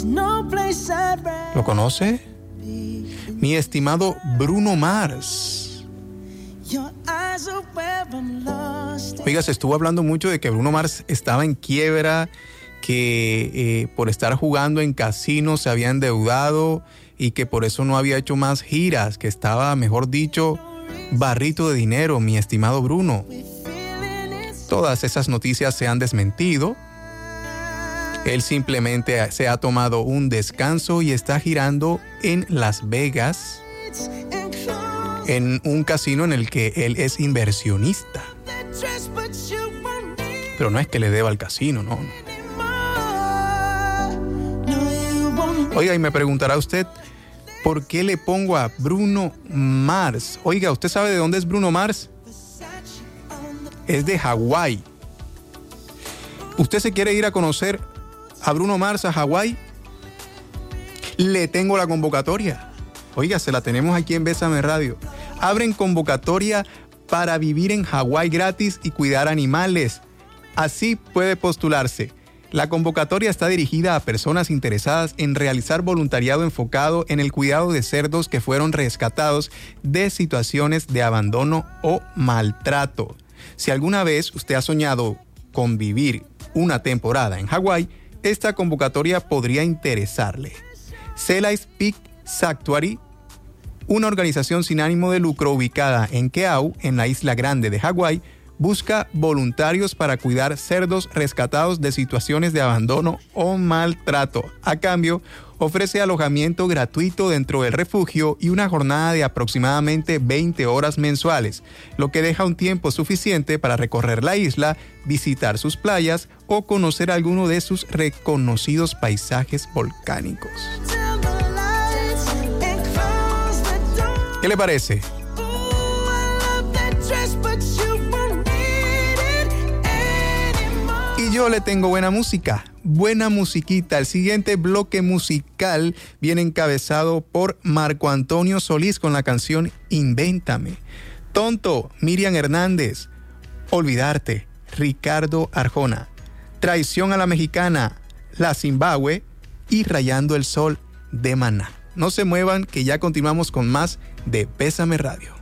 ¿Lo conoce? Mi estimado Bruno Mars. Oiga, se estuvo hablando mucho de que Bruno Mars estaba en quiebra, que por estar jugando en casinos se había endeudado y que por eso no había hecho más giras, que estaba, mejor dicho, barrito de dinero, mi estimado Bruno. Todas esas noticias se han desmentido. Él simplemente se ha tomado un descanso y está girando en Las Vegas, en un casino en el que él es inversionista. Pero no es que le deba al casino, no. Oiga, y me preguntará usted, ¿por qué le pongo a Bruno Mars? Oiga, ¿usted sabe de dónde es Bruno Mars? Es de Hawái. ¿Usted se quiere ir a conocer a Bruno Mars a Hawái? Le tengo la convocatoria. Oiga, se la tenemos aquí en Bésame Radio. Abren convocatoria para vivir en Hawái gratis y cuidar animales. Así puede postularse. La convocatoria está dirigida a personas interesadas en realizar voluntariado enfocado en el cuidado de cerdos que fueron rescatados de situaciones de abandono o maltrato. Si alguna vez usted ha soñado con vivir una temporada en Hawái, esta convocatoria podría interesarle. Selais Peak Sanctuary, una organización sin ánimo de lucro ubicada en Keau, en la isla grande de Hawái, busca voluntarios para cuidar cerdos rescatados de situaciones de abandono o maltrato. A cambio, ofrece alojamiento gratuito dentro del refugio y una jornada de aproximadamente 20 horas mensuales, lo que deja un tiempo suficiente para recorrer la isla, visitar sus playas o conocer alguno de sus reconocidos paisajes volcánicos. ¿Qué le parece? Y yo le tengo buena música, buena musiquita. El siguiente bloque musical viene encabezado por Marco Antonio Solís con la canción Invéntame. Tonto, Miriam Hernández. Olvidarte, Ricardo Arjona. Traición a la Mexicana, La Zimbabue y Rayando el Sol de Maná. No se muevan que ya continuamos con más de Bésame Radio.